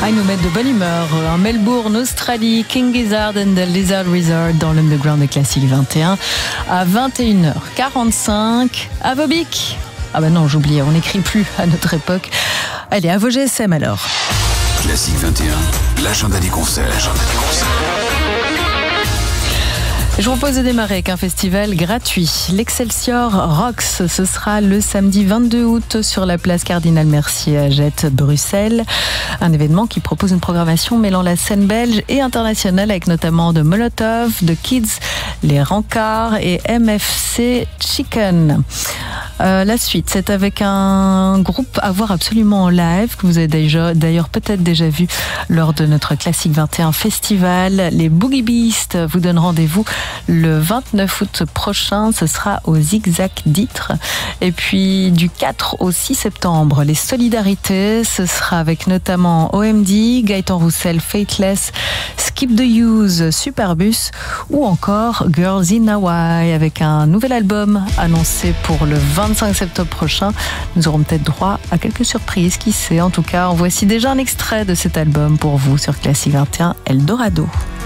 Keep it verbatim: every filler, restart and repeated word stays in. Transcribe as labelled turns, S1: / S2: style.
S1: ils nous mettent de bonne humeur. En Melbourne, Australie, King Gizzard and the Lizard Wizard dans l'Underground de Classique vingt et un à vingt et une heures quarante-cinq à Vobic. Ah bah non, j'oubliais, on n'écrit plus à notre époque. Allez, à vos G S M alors.
S2: Classique vingt et un, l'agenda des concerts. L'agenda des concerts.
S1: Je vous propose de démarrer avec un festival gratuit. L'Excelsior Rocks, ce sera le samedi vingt-deux août sur la place Cardinal Mercier à Jette, Bruxelles. Un événement qui propose une programmation mêlant la scène belge et internationale avec notamment de Molotov, de Kids, les Rancards et M F C Chicken. Euh, la suite, c'est avec un groupe à voir absolument en live, que vous avez déjà, d'ailleurs peut-être déjà vu lors de notre Classique vingt et un festival. Les Boogie Beasts vous donnent rendez-vous le vingt-neuf août prochain, ce sera au Zigzag d'Ytre. Et puis du quatre au six septembre, les Solidarités, ce sera avec notamment O M D, Gaëtan Roussel, Faithless, Skip the Use, Superbus ou encore Girls in Hawaii avec un nouvel album annoncé pour le vingt-cinq septembre prochain. Nous aurons peut-être droit à quelques surprises, qui sait. En tout cas, en voici déjà un extrait de cet album pour vous sur Classique vingt et un, Eldorado.